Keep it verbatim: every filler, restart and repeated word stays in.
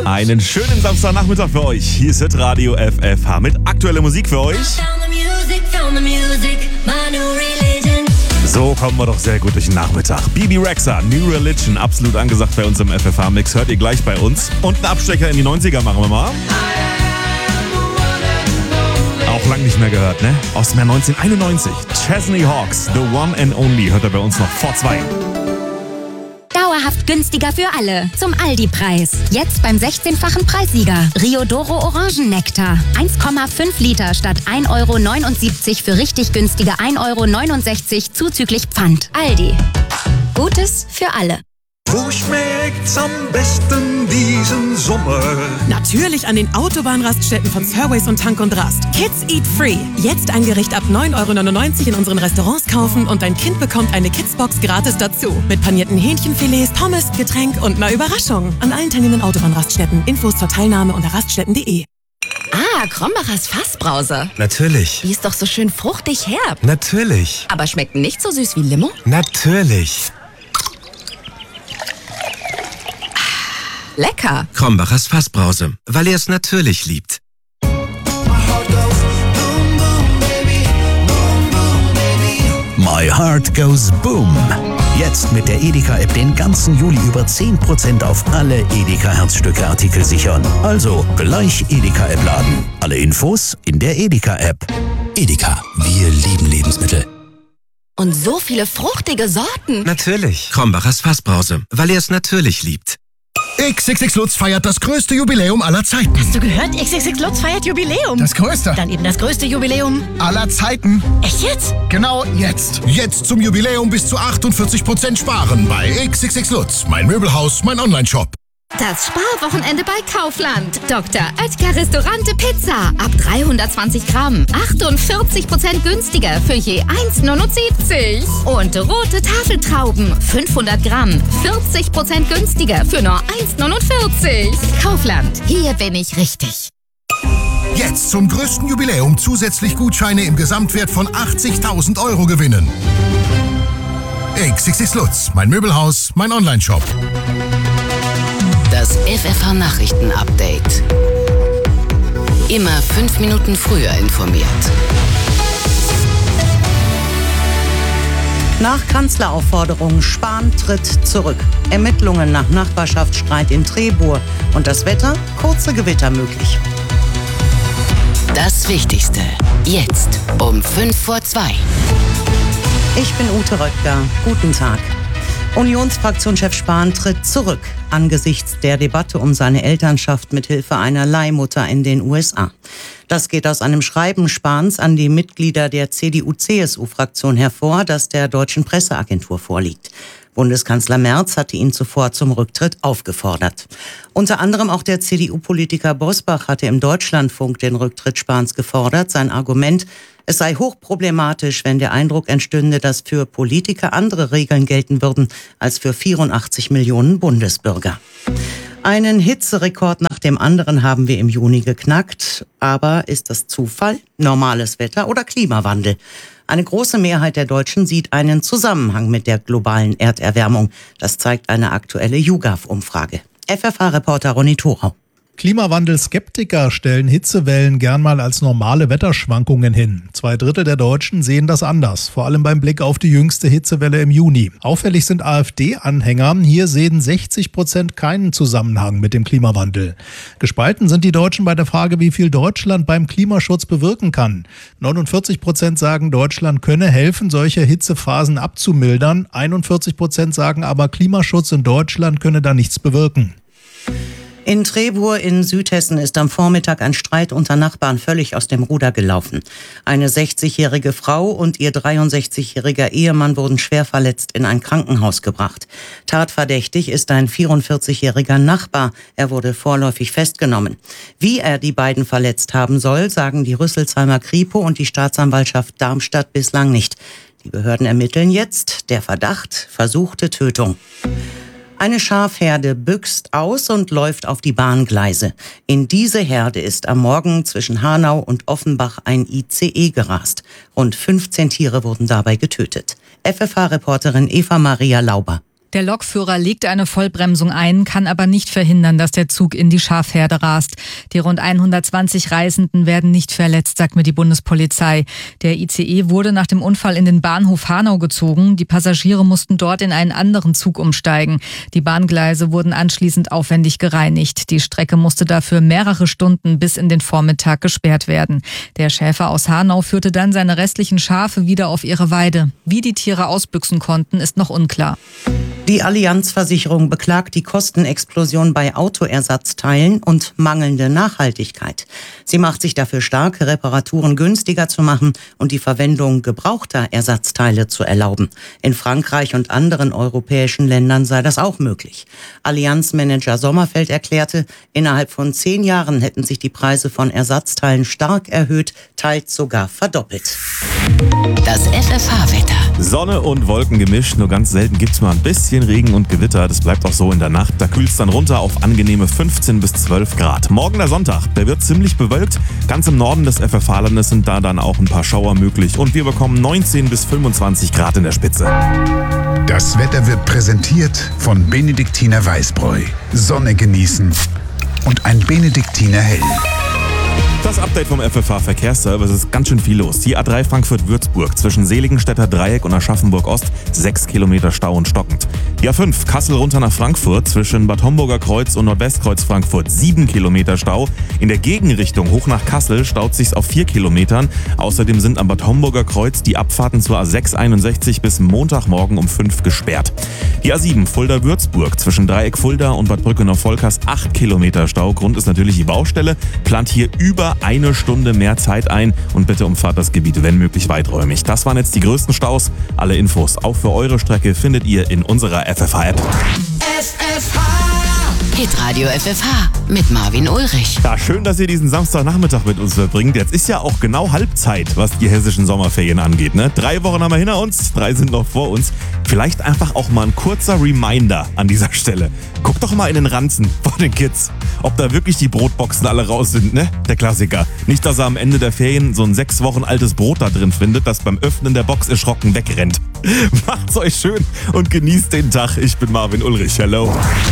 Einen schönen Samstagnachmittag für euch. Hier ist Hitradio F F H mit aktueller Musik für euch. So kommen wir doch sehr gut durch den Nachmittag. Bibi Rexha, New Religion, absolut angesagt bei uns im F F H-Mix. Hört ihr gleich bei uns. Und einen Abstecher in die neunziger machen wir mal. Auch lang nicht mehr gehört, ne? Aus dem Jahr neunzehnhunderteinundneunzig. Chesney Hawks, The One and Only, hört er bei uns noch vor zwei. Dauerhaft günstiger für alle. Zum Aldi-Preis. Jetzt beim sechzehnfachen Preissieger. Riodoro Orangennektar. eins Komma fünf Liter statt ein Euro neunundsiebzig für richtig günstige ein Euro neunundsechzig zuzüglich Pfand. Aldi. Gutes für alle. Wo schmeckt's am besten diesen Sommer? Natürlich an den Autobahnraststätten von Surways und Tank und Rast. Kids Eat Free. Jetzt ein Gericht ab neun Euro neunundneunzig in unseren Restaurants kaufen und dein Kind bekommt eine Kidsbox gratis dazu. Mit panierten Hähnchenfilets, Pommes, Getränk und einer Überraschung. An allen teilnehmenden Autobahnraststätten. Infos zur Teilnahme unter raststätten punkt de. Ah, Krombacher's Fassbrause. Natürlich. Die ist doch so schön fruchtig herb. Natürlich. Aber schmeckt nicht so süß wie Limo? Natürlich. Lecker. Krombacher's Fassbrause, weil er es natürlich liebt. My Heart Goes Boom. Jetzt mit der Edeka-App den ganzen Juli über zehn Prozent auf alle Edeka-Herzstücke-Artikel sichern. Also gleich Edeka-App laden. Alle Infos in der Edeka-App. Edeka, wir lieben Lebensmittel. Und so viele fruchtige Sorten. Natürlich. Krombacher's Fassbrause, weil er es natürlich liebt. X X X Lutz feiert das größte Jubiläum aller Zeiten. Hast du gehört? X X X Lutz feiert Jubiläum. Das größte. Dann eben das größte Jubiläum aller Zeiten. Echt jetzt? Genau jetzt. Jetzt zum Jubiläum bis zu achtundvierzig Prozent sparen bei X X X Lutz. Mein Möbelhaus, mein Online-Shop. Das Sparwochenende bei Kaufland. Doktor Oetker Restaurante Pizza. Ab dreihundertzwanzig Gramm. achtundvierzig Prozent günstiger für je eins neunundsiebzig. Und rote Tafeltrauben. fünfhundert Gramm. vierzig Prozent günstiger für nur eins neunundvierzig. Kaufland. Hier bin ich richtig. Jetzt zum größten Jubiläum zusätzlich Gutscheine im Gesamtwert von achtzigtausend Euro gewinnen. X X X Lutz. Mein Möbelhaus, mein Online-Shop. Das F F H-Nachrichten-Update. Immer fünf Minuten früher informiert. Nach Kanzleraufforderung Spahn tritt zurück. Ermittlungen nach Nachbarschaftsstreit in Trebur. Und das Wetter? Kurze Gewitter möglich. Das Wichtigste. Jetzt um fünf vor zwei. Ich bin Ute Röttger. Guten Tag. Unionsfraktionschef Spahn tritt zurück angesichts der Debatte um seine Elternschaft mit Hilfe einer Leihmutter in den U S A. Das geht aus einem Schreiben Spahns an die Mitglieder der C D U C S U-Fraktion hervor, das der deutschen Presseagentur vorliegt. Bundeskanzler Merz hatte ihn zuvor zum Rücktritt aufgefordert. Unter anderem auch der C D U-Politiker Bosbach hatte im Deutschlandfunk den Rücktritt Spahns gefordert. Sein Argument: Es sei hochproblematisch, wenn der Eindruck entstünde, dass für Politiker andere Regeln gelten würden als für vierundachtzig Millionen Bundesbürger. Einen Hitzerekord nach dem anderen haben wir im Juni geknackt. Aber ist das Zufall, normales Wetter oder Klimawandel? Eine große Mehrheit der Deutschen sieht einen Zusammenhang mit der globalen Erderwärmung. Das zeigt eine aktuelle YouGov-Umfrage. F F H-Reporter Ronny Thorau. Klimawandelskeptiker stellen Hitzewellen gern mal als normale Wetterschwankungen hin. Zwei Drittel der Deutschen sehen das anders, vor allem beim Blick auf die jüngste Hitzewelle im Juni. Auffällig sind AfD-Anhänger. Hier sehen sechzig Prozent keinen Zusammenhang mit dem Klimawandel. Gespalten sind die Deutschen bei der Frage, wie viel Deutschland beim Klimaschutz bewirken kann. neunundvierzig Prozent sagen, Deutschland könne helfen, solche Hitzephasen abzumildern. einundvierzig Prozent sagen aber, Klimaschutz in Deutschland könne da nichts bewirken. In Trebur in Südhessen ist am Vormittag ein Streit unter Nachbarn völlig aus dem Ruder gelaufen. Eine sechzigjährige Frau und ihr dreiundsechzigjähriger Ehemann wurden schwer verletzt in ein Krankenhaus gebracht. Tatverdächtig ist ein vierundvierzigjähriger Nachbar. Er wurde vorläufig festgenommen. Wie er die beiden verletzt haben soll, sagen die Rüsselsheimer Kripo und die Staatsanwaltschaft Darmstadt bislang nicht. Die Behörden ermitteln jetzt. Der Verdacht: versuchte Tötung. Eine Schafherde büxt aus und läuft auf die Bahngleise. In diese Herde ist am Morgen zwischen Hanau und Offenbach ein I C E gerast. Rund fünfzehn Tiere wurden dabei getötet. F F H-Reporterin Eva Maria Lauber. Der Lokführer legt eine Vollbremsung ein, kann aber nicht verhindern, dass der Zug in die Schafherde rast. Die rund hundertzwanzig Reisenden werden nicht verletzt, sagt mir die Bundespolizei. Der I C E wurde nach dem Unfall in den Bahnhof Hanau gezogen. Die Passagiere mussten dort in einen anderen Zug umsteigen. Die Bahngleise wurden anschließend aufwendig gereinigt. Die Strecke musste dafür mehrere Stunden bis in den Vormittag gesperrt werden. Der Schäfer aus Hanau führte dann seine restlichen Schafe wieder auf ihre Weide. Wie die Tiere ausbüchsen konnten, ist noch unklar. Die Allianz-Versicherung beklagt die Kostenexplosion bei Autoersatzteilen und mangelnde Nachhaltigkeit. Sie macht sich dafür stark, Reparaturen günstiger zu machen und die Verwendung gebrauchter Ersatzteile zu erlauben. In Frankreich und anderen europäischen Ländern sei das auch möglich. Allianz-Manager Sommerfeld erklärte, innerhalb von zehn Jahren hätten sich die Preise von Ersatzteilen stark erhöht, teils sogar verdoppelt. Das F F H-Wetter. Sonne und Wolken gemischt, nur ganz selten gibt's mal ein bisschen Regen und Gewitter. Das bleibt auch so in der Nacht. Da kühlt's dann runter auf angenehme fünfzehn bis zwölf Grad. Morgen der Sonntag, der wird ziemlich bewölkt. Ganz im Norden des F F H-Landes sind da dann auch ein paar Schauer möglich. Und wir bekommen neunzehn bis fünfundzwanzig Grad in der Spitze. Das Wetter wird präsentiert von Benediktiner Weißbräu. Sonne genießen und ein Benediktiner Hell. Das Update vom F F H-Verkehrsservice ist ganz schön viel los. Die A drei Frankfurt-Würzburg zwischen Seligenstädter Dreieck und Aschaffenburg-Ost, sechs Kilometer Stau und stockend. Die A fünf Kassel runter nach Frankfurt zwischen Bad Homburger Kreuz und Nordwestkreuz Frankfurt, sieben Kilometer Stau. In der Gegenrichtung hoch nach Kassel staut sich's auf vier Kilometern. Außerdem sind am Bad Homburger Kreuz die Abfahrten zur A sechs einundsechzig bis Montagmorgen um fünf gesperrt. Die A sieben Fulda-Würzburg zwischen Dreieck Fulda und Bad Brückenau-Volkers, acht Kilometer Stau. Grund ist natürlich die Baustelle. Plant hier über eine Stunde mehr Zeit ein und bitte umfahrt das Gebiet, wenn möglich, weiträumig. Das waren jetzt die größten Staus. Alle Infos auch für eure Strecke findet ihr in unserer F F H-App. F F H. Hitradio F F H mit Marvin Ulrich. Ja, schön, dass ihr diesen Samstagnachmittag mit uns verbringt. Jetzt ist ja auch genau Halbzeit, was die hessischen Sommerferien angeht. Ne? Drei Wochen haben wir hinter uns, drei sind noch vor uns. Vielleicht einfach auch mal ein kurzer Reminder an dieser Stelle. Guck doch mal in den Ranzen von den Kids, ob da wirklich die Brotboxen alle raus sind, ne? Der Klassiker. Nicht, dass er am Ende der Ferien so ein sechs Wochen altes Brot da drin findet, das beim Öffnen der Box erschrocken wegrennt. Macht's euch schön und genießt den Tag. Ich bin Marvin Ulrich. Hello.